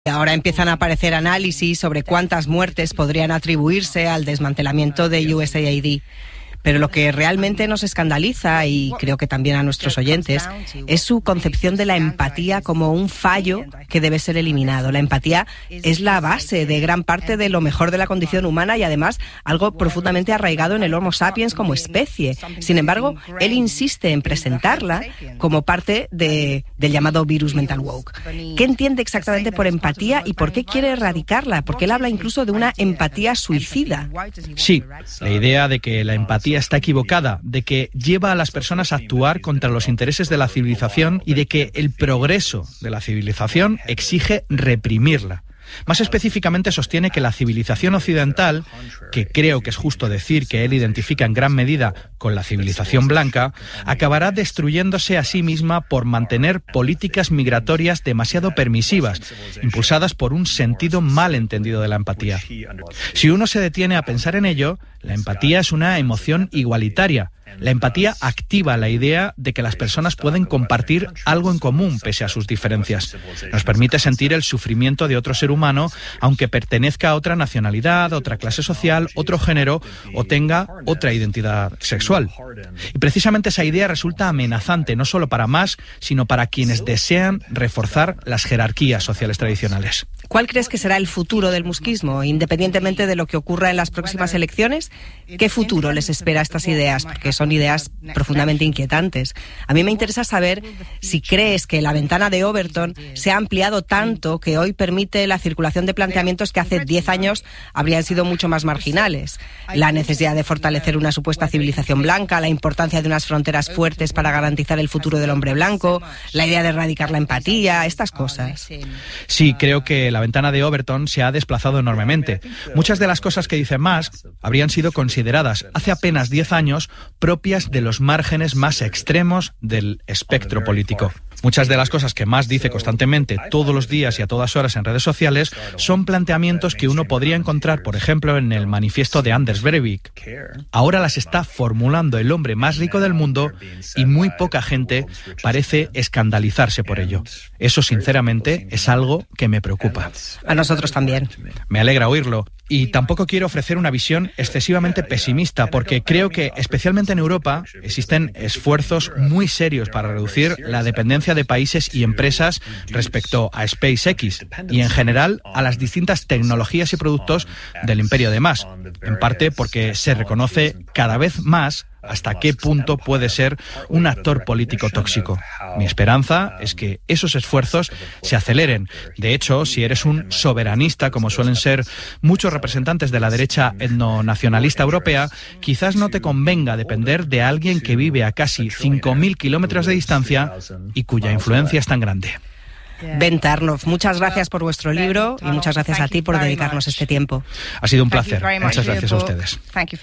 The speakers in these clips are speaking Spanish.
Ahora empiezan a aparecer análisis sobre cuántas muertes podrían atribuirse al desmantelamiento de USAID. Pero lo que realmente nos escandaliza, y creo que también a nuestros oyentes, es su concepción de la empatía como un fallo que debe ser eliminado. La empatía es la base de gran parte de lo mejor de la condición humana y además algo profundamente arraigado en el Homo sapiens como especie. Sin embargo, él insiste en presentarla como parte del llamado virus mental woke. ¿Qué entiende exactamente por empatía y por qué quiere erradicarla? Porque él habla incluso de una empatía suicida. Sí, la idea de que la empatía está equivocada, de que lleva a las personas a actuar contra los intereses de la civilización y de que el progreso de la civilización exige reprimirla. Más específicamente sostiene que la civilización occidental, que creo que es justo decir que él identifica en gran medida con la civilización blanca, acabará destruyéndose a sí misma por mantener políticas migratorias demasiado permisivas, impulsadas por un sentido mal entendido de la empatía. Si uno se detiene a pensar en ello, la empatía es una emoción igualitaria. La empatía activa la idea de que las personas pueden compartir algo en común pese a sus diferencias. Nos permite sentir el sufrimiento de otro ser humano, aunque pertenezca a otra nacionalidad, otra clase social, otro género o tenga otra identidad sexual. Y precisamente esa idea resulta amenazante no solo para más, sino para quienes desean reforzar las jerarquías sociales tradicionales. ¿Cuál crees que será el futuro del muskismo, independientemente de lo que ocurra en las próximas elecciones? ¿Qué futuro les espera a estas ideas? Porque son ideas profundamente inquietantes. A mí me interesa saber si crees que la ventana de Overton se ha ampliado tanto que hoy permite la circulación de planteamientos que hace 10 años habrían sido mucho más marginales. La necesidad de fortalecer una supuesta civilización blanca, la importancia de unas fronteras fuertes para garantizar el futuro del hombre blanco, la idea de erradicar la empatía, estas cosas. Sí, creo que la ventana de Overton se ha desplazado enormemente. Muchas de las cosas que dice Musk habrían sido consideradas hace apenas 10 años propias de los márgenes más extremos del espectro político. Muchas de las cosas que Musk dice constantemente, todos los días y a todas horas en redes sociales, son planteamientos que uno podría encontrar, por ejemplo, en el manifiesto de Anders Breivik. Ahora las está formulando el hombre más rico del mundo y muy poca gente parece escandalizarse por ello. Eso, sinceramente, es algo que me preocupa. A nosotros también. Me alegra oírlo. Y tampoco quiero ofrecer una visión excesivamente pesimista, porque creo que, especialmente en Europa, existen esfuerzos muy serios para reducir la dependencia de países y empresas respecto a SpaceX y, en general, a las distintas tecnologías y productos del imperio de Musk, en parte porque se reconoce cada vez más hasta qué punto puede ser un actor político tóxico. Mi esperanza es que esos esfuerzos se aceleren. De hecho, si eres un soberanista, como suelen ser muchos representantes de la derecha etnonacionalista europea, quizás no te convenga depender de alguien que vive a casi 5.000 kilómetros de distancia y cuya influencia es tan grande. Ben Tarnoff, muchas gracias por vuestro libro y muchas gracias a ti por dedicarnos este tiempo. Ha sido un placer. Muchas gracias a ustedes.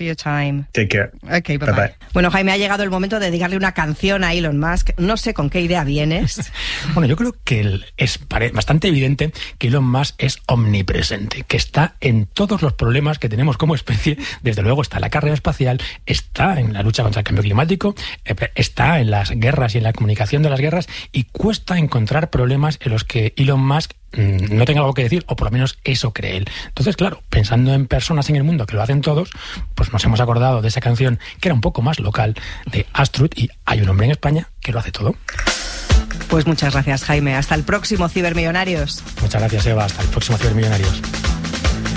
Take care. Okay, bye. Bueno, Jaime, ha llegado el momento de dedicarle una canción a Elon Musk. No sé con qué idea vienes. Bueno, yo creo que es bastante evidente que Elon Musk es omnipresente, que está en todos los problemas que tenemos como especie. Desde luego está en la carrera espacial, está en la lucha contra el cambio climático, está en las guerras y en la comunicación de las guerras, y cuesta encontrar problemas en los que Elon Musk no tenga algo que decir, o por lo menos eso cree él. Entonces, claro, pensando en personas en el mundo que lo hacen todos, pues nos hemos acordado de esa canción que era un poco más local, de Astrud, y hay un hombre en España que lo hace todo. Pues muchas gracias, Jaime. Hasta el próximo Cibermillonarios. Muchas gracias, Eva. Hasta el próximo Cibermillonarios.